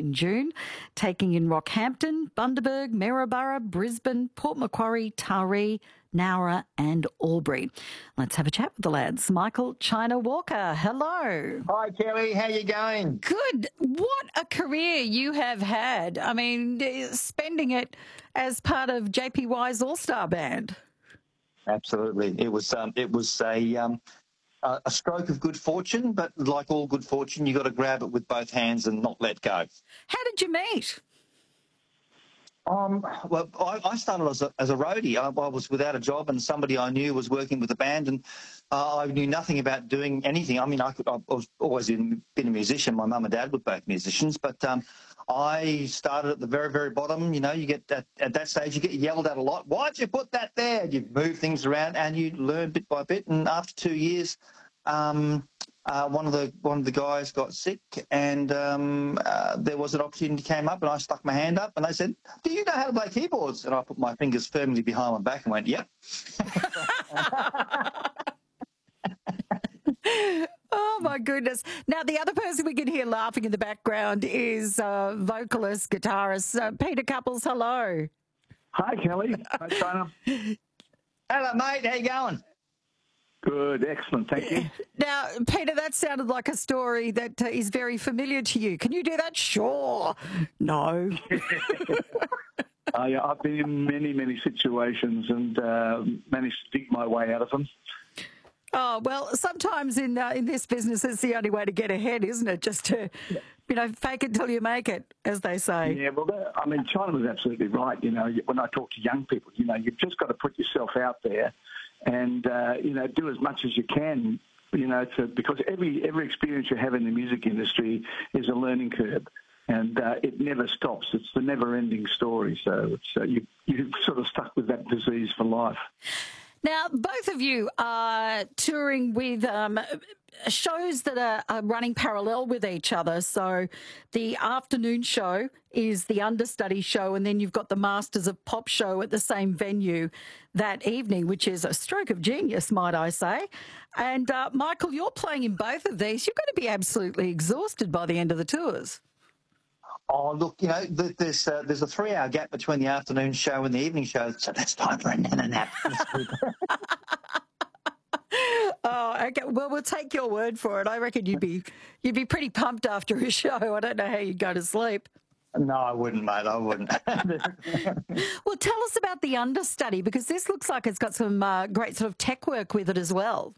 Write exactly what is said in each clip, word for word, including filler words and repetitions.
in June, taking in Rockhampton, Bundaberg, Maryborough, Brisbane, Port Macquarie, Taree, Nowra and Albury. Let's have a chat with the lads. Michael China Walker, hello. Hi, Kelly. How you going? Good. What a career you have had. I mean, spending it as part of J P Y's All-Star Band. Absolutely. It was um, it was a um, a stroke of good fortune, but like all good fortune, you got to grab it with both hands and not let go. How did you meet? Um, well, I, I started as a, as a roadie. I, I was without a job, and somebody I knew was working with the band, and uh, I knew nothing about doing anything. I mean, I, could, I was always in, been a musician. My mum and dad were both musicians, but um, I started at the very, very bottom. You know, you get at, at that stage, you get yelled at a lot. Why'd you put that there? You move things around, and you learn bit by bit. And after two years, um, Uh, one of the one of the guys got sick, and um, uh, there was an opportunity came up, and I stuck my hand up, and they said, "Do you know how to play keyboards?" And I put my fingers firmly behind my back and went, "Yep." Oh, my goodness. Now, the other person we can hear laughing in the background is uh, vocalist, guitarist uh, Peter Couples. Hello. Hi, Kelly. Hi, China. Hello, mate. How you going? Good, excellent, thank you. Now, Peter, that sounded like a story that uh, is very familiar to you. Can you do that? Sure. No. uh, yeah, I've been in many, many situations and uh, managed to dig my way out of them. Oh, well, sometimes in uh, in this business, it's the only way to get ahead, isn't it? Just to, you know, fake it till you make it, as they say. Yeah, well, that, I mean, China was absolutely right. You know, when I talk to young people, you know, you've just got to put yourself out there and, uh, you know, do as much as you can, you know, to, because every every experience you have in the music industry is a learning curve, and uh, it never stops. It's the never-ending story. So it's, uh, you, you're sort of stuck with that disease for life. Now, both of you are touring with um, shows that are, are running parallel with each other. So the afternoon show is the understudy show, and then you've got the Masters of Pop show at the same venue that evening, which is a stroke of genius, might I say. And, uh, Michael, you're playing in both of these. You're going to be absolutely exhausted by the end of the tours. Oh, look, you know, there's uh, there's a three-hour gap between the afternoon show and the evening show, so that's time for a nana nap. Oh, okay. Well, we'll take your word for it. I reckon you'd be you'd be pretty pumped after a show. I don't know how you'd go to sleep. No, I wouldn't, mate. I wouldn't. Well, tell us about the understudy, because this looks like it's got some uh, great sort of tech work with it as well.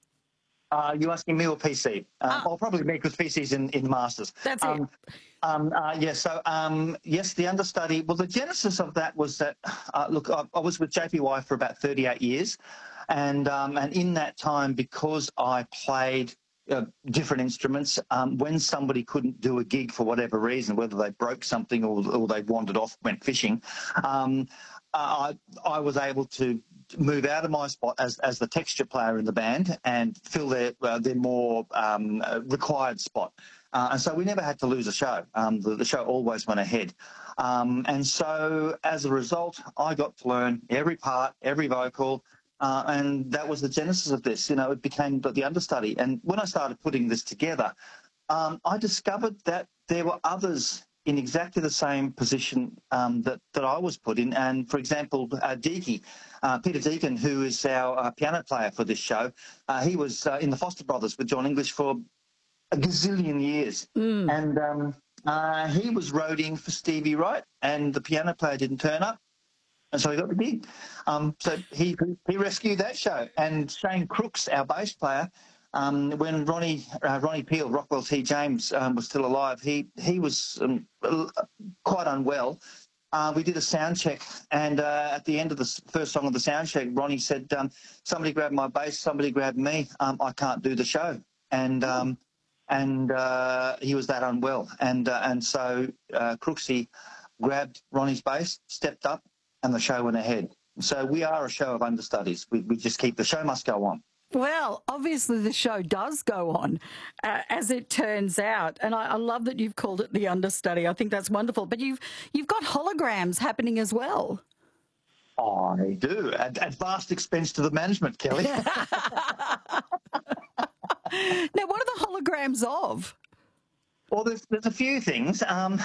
Uh, you asking me or P C? Um, Ah. I'll probably me because P C's in, in Masters. That's um, it. Um, uh, yeah, so, um, yes, the understudy, well, the genesis of that was that, uh, look, I, I was with J P Y for about thirty-eight years, and um, and in that time, because I played uh, different instruments, um, when somebody couldn't do a gig for whatever reason, whether they broke something or, or they wandered off, went fishing, um, I, I was able to move out of my spot as, as the texture player in the band and fill their, uh, their more um, uh, required spot. Uh, and so we never had to lose a show. Um, the, the show always went ahead. Um, and so as a result, I got to learn every part, every vocal, uh, and that was the genesis of this. You know, it became the, the understudy. And when I started putting this together, um, I discovered that there were others in exactly the same position um, that, that I was put in. And, for example, uh, Deaky, uh, Peter Deacon, who is our uh, piano player for this show, uh, he was uh, in the Foster Brothers with John English for a gazillion years. Mm. And um, uh, he was roadieing for Stevie Wright, and the piano player didn't turn up, and so he got the gig. Um, so he, he rescued that show. And Shane Crooks, our bass player, Um, when Ronnie uh, Ronnie Peel, Rockwell T. James, um, was still alive, he he was um, quite unwell. Uh, we did a sound check, and uh, at the end of the first song of the sound check, Ronnie said, um, "Somebody grabbed my bass, somebody grabbed me. Um, I can't do the show." And um, and uh, he was that unwell, and uh, and so uh, Crooksy grabbed Ronnie's bass, stepped up, and the show went ahead. So we are a show of understudies. We we just keep the show must go on. Well, obviously the show does go on, uh, as it turns out, and I, I love that you've called it the understudy. I think that's wonderful. But you've you've got holograms happening as well. I do, at, at vast expense to the management, Kelly. Now, what are the holograms of? Well, there's there's a few things. Um,